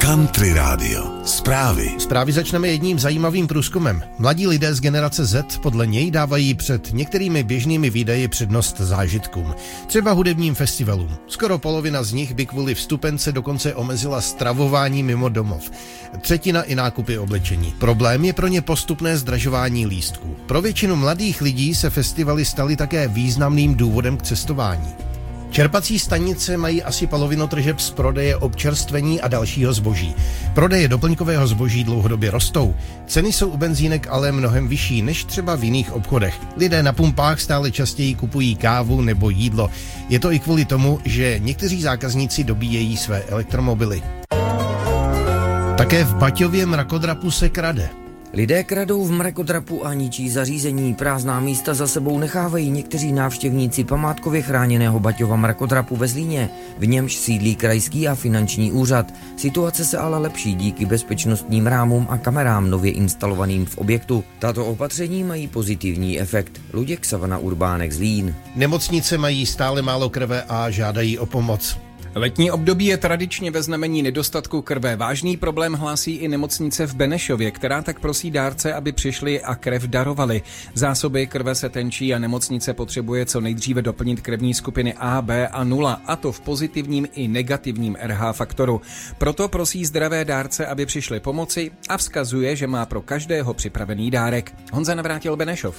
Country Radio. Zprávy začneme jedním zajímavým průzkumem. Mladí lidé z generace Z podle něj dávají před některými běžnými výdaji přednost zážitkům. Třeba hudebním festivalům. Skoro polovina z nich by kvůli vstupence dokonce omezila stravování mimo domov. Třetina i nákupy oblečení. Problém je pro ně postupné zdražování lístků. Pro většinu mladých lidí se festivaly staly také významným důvodem k cestování. Čerpací stanice mají asi polovinu tržeb z prodeje občerstvení a dalšího zboží. Prodeje doplňkového zboží dlouhodobě rostou. Ceny jsou u benzínek ale mnohem vyšší než třeba v jiných obchodech. Lidé na pumpách stále častěji kupují kávu nebo jídlo. Je to i kvůli tomu, že někteří zákazníci dobíjejí své elektromobily. Také v Baťově mrakodrapu se krade. Lidé kradou v mrakodrapu a ničí zařízení. Prázdná místa za sebou nechávají někteří návštěvníci památkově chráněného Baťova mrakodrapu ve Zlíně, v němž sídlí krajský a finanční úřad. Situace se ale lepší díky bezpečnostním rámům a kamerám nově instalovaným v objektu. Tato opatření mají pozitivní efekt. Luděk Savana, Urbánek, Zlín. Nemocnice mají stále málo krve a žádají o pomoc. Letní období je tradičně ve znamení nedostatku krve. Vážný problém hlásí i nemocnice v Benešově, která tak prosí dárce, aby přišli a krev darovali. Zásoby krve se tenčí a nemocnice potřebuje co nejdříve doplnit krevní skupiny A, B a 0, a to v pozitivním i negativním RH faktoru. Proto prosí zdravé dárce, aby přišli pomoci, a vzkazuje, že má pro každého připravený dárek. Honza Navrátil, Benešov.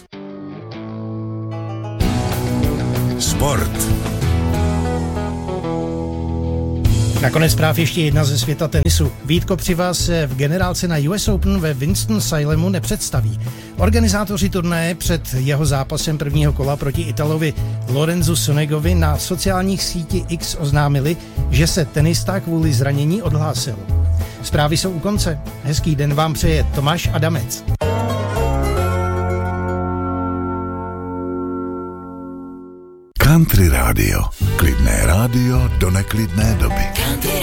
Sport. Nakonec zpráv ještě jedna ze světa tenisu. Vít Kopřiva se v generálce na US Open ve Winston-Salemu nepředstaví. Organizátoři turnaje před jeho zápasem prvního kola proti Italovi Lorenzu Sonegovi na sociálních síti X oznámili, že se tenista kvůli zranění odhlásil. Zprávy jsou u konce. Hezký den vám přeje Tomáš Adamec. Country Radio. Klidné rádio do neklidné doby.